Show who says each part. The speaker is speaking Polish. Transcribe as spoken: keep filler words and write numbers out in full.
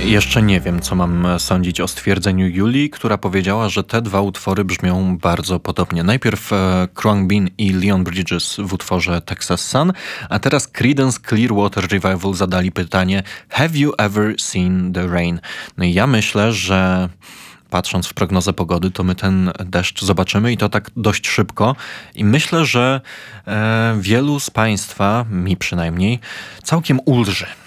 Speaker 1: Jeszcze nie wiem, co mam sądzić o stwierdzeniu Julii, która powiedziała, że te dwa utwory brzmią bardzo podobnie. Najpierw e, Khruangbin i Leon Bridges w utworze Texas Sun, a teraz Creedence Clearwater Revival zadali pytanie Have you ever seen the rain? No i ja myślę, że patrząc w prognozę pogody, to my ten deszcz zobaczymy i to tak dość szybko. I myślę, że e, wielu z Państwa, mi przynajmniej, całkiem ulży.